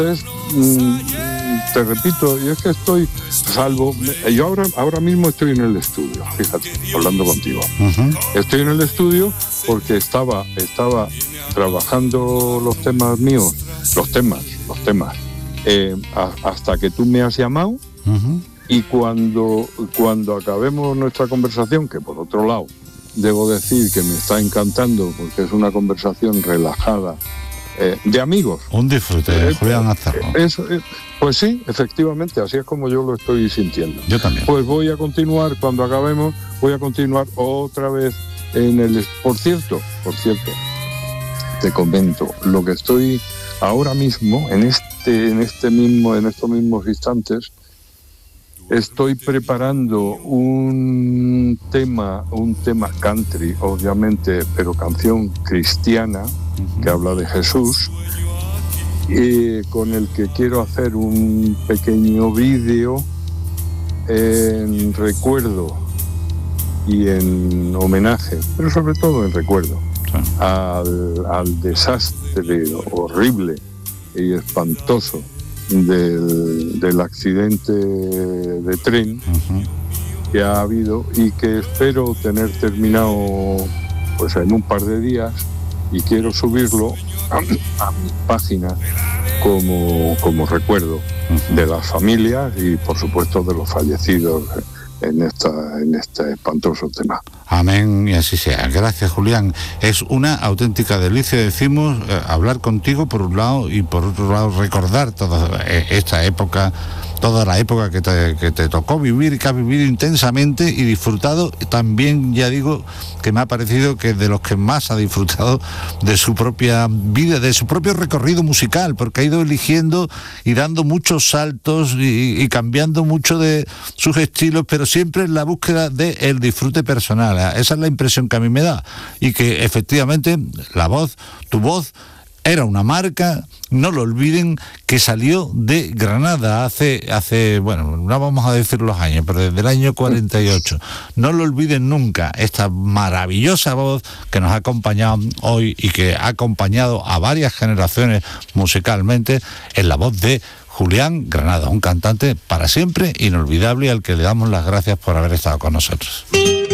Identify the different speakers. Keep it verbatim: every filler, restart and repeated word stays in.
Speaker 1: Entonces, mmm, te repito, yo es que estoy, salvo, yo ahora, ahora mismo estoy en el estudio, fíjate, hablando contigo. Uh-huh. Estoy en el estudio porque estaba, estaba trabajando los temas míos, los temas, los temas, eh, a, hasta que tú me has llamado. Uh-huh. Y cuando, cuando acabemos nuestra conversación, que por otro lado, debo decir que me está encantando porque es una conversación relajada, eh, de amigos.
Speaker 2: Un disfrute, eh, Julián Azarro.
Speaker 1: Eso, eh, pues sí, efectivamente, así es como yo lo estoy sintiendo.
Speaker 2: Yo también.
Speaker 1: Pues voy a continuar, cuando acabemos, voy a continuar otra vez en el... Por cierto, por cierto, te comento, lo que estoy ahora mismo, en este, en este mismo, en estos mismos instantes, estoy preparando un tema, un tema country, obviamente, pero canción cristiana, uh-huh, que habla de Jesús, y con el que quiero hacer un pequeño vídeo en recuerdo y en homenaje, pero sobre todo en recuerdo, sí, al, al desastre horrible y espantoso Del, del accidente de tren, uh-huh, que ha habido y que espero tener terminado pues en un par de días, y quiero subirlo a, a mi página como, como recuerdo, uh-huh, de las familias y por supuesto de los fallecidos en esta en este espantoso tema.
Speaker 2: Amén, y así sea. Gracias, Julián. Es una auténtica delicia, decimos, eh, hablar contigo por un lado y por otro lado recordar toda eh, esta época, toda la época que te, que te tocó vivir, que has vivido intensamente y disfrutado. También, ya digo, que me ha parecido que de los que más ha disfrutado de su propia vida, de su propio recorrido musical, porque ha ido eligiendo y dando muchos saltos y, y cambiando mucho de sus estilos, pero siempre en la búsqueda del disfrute personal. Esa es la impresión que a mí me da, y que efectivamente la voz, tu voz, era una marca, no lo olviden, que salió de Granada hace, hace, bueno, no vamos a decir los años, pero desde el año cuarenta y ocho. No lo olviden nunca, esta maravillosa voz que nos ha acompañado hoy y que ha acompañado a varias generaciones musicalmente, en la voz de Julián Granada, un cantante para siempre inolvidable, al que le damos las gracias por haber estado con nosotros.